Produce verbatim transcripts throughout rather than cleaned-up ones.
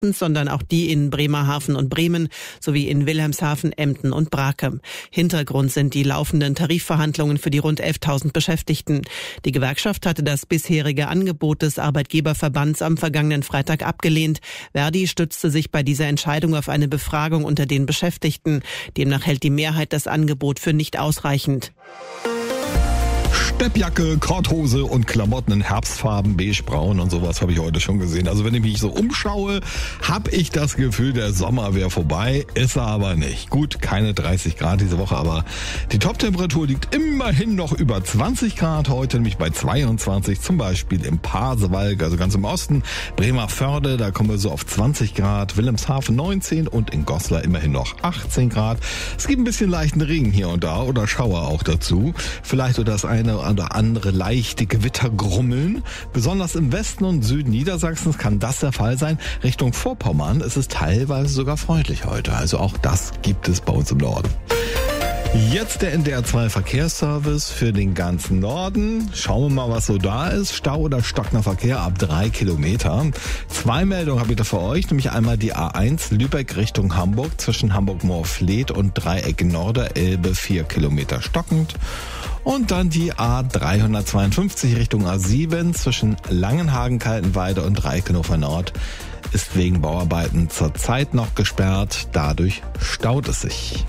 Erachtens, sondern auch die in Bremerhaven und Bremen sowie in Wilhelmshaven, Emden und Brakel. Hintergrund sind die laufenden Tarifverhandlungen für die rund elftausend Beschäftigten. Die Gewerkschaft hatte das bisherige Angebot des Arbeitgeberverbands am vergangenen Freitag abgelehnt. Verdi stützte sich bei dieser Entscheidung auf eine Befragung unter den Beschäftigten. Demnach hält die Mehrheit das Angebot für nicht ausreichend. Steppjacke, Korthose und Klamotten in Herbstfarben, beige, braun und sowas habe ich heute schon gesehen. Also wenn ich mich so umschaue, habe ich das Gefühl, der Sommer wäre vorbei, ist er aber nicht. Gut, keine dreißig Grad diese Woche, aber die Toptemperatur liegt immerhin noch über zwanzig Grad heute, nämlich bei zweiundzwanzig, zum Beispiel im Pasewalk, also ganz im Osten, Bremerförde, da kommen wir so auf zwanzig Grad, Wilhelmshaven neunzehn und in Goslar immerhin noch achtzehn Grad. Es gibt ein bisschen leichten Regen hier und da oder Schauer auch dazu. Vielleicht oder das eine oder andere leichte Gewittergrummeln. Besonders im Westen und Süden Niedersachsens kann das der Fall sein. Richtung Vorpommern ist es teilweise sogar freundlich heute. Also auch das gibt es bei uns im Norden. Jetzt der N D R zwei Verkehrsservice für den ganzen Norden. Schauen wir mal, was so da ist. Stau oder stockender Verkehr ab drei Kilometer. Zwei Meldungen habe ich da für euch, nämlich einmal die A eins Lübeck Richtung Hamburg zwischen Hamburg-Moorfleet und Dreieck Norderelbe vier Kilometer stockend. Und dann die A dreihundertzweiundfünfzig Richtung A sieben zwischen Langenhagen-Kaltenweide und Dreieck Hannover Nord ist wegen Bauarbeiten zurzeit noch gesperrt. Dadurch staut es sich.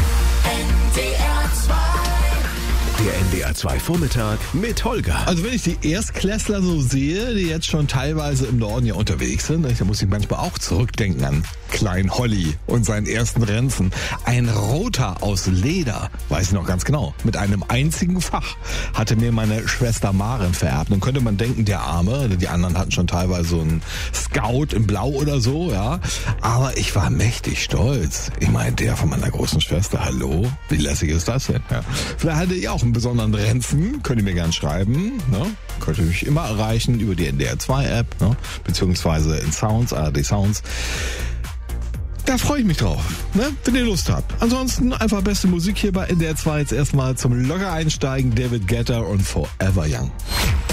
Der N D R zwei Vormittag mit Holger. Also wenn ich die Erstklässler so sehe, die jetzt schon teilweise im Norden ja unterwegs sind, da muss ich manchmal auch zurückdenken an Klein Holly und seinen ersten Renzen. Ein roter aus Leder, weiß ich noch ganz genau, mit einem einzigen Fach hatte mir meine Schwester Maren vererbt. Nun könnte man denken, der Arme, die anderen hatten schon teilweise so einen Scout in Blau oder so, ja. Aber ich war mächtig stolz. Ich meine, der von meiner großen Schwester, hallo, wie lässig ist das denn? Ja. Vielleicht hatte ich auch einen besonderen Renzen, könnt ihr mir gern schreiben, ne? Könnt ihr mich immer erreichen über die N D R zwei App, ne? Beziehungsweise in Sounds, A R D Sounds. Da freue ich mich drauf, ne? Wenn ihr Lust habt. Ansonsten einfach beste Musik hier bei N D R zwei. Jetzt erstmal zum locker einsteigen, David Guetta und Forever Young.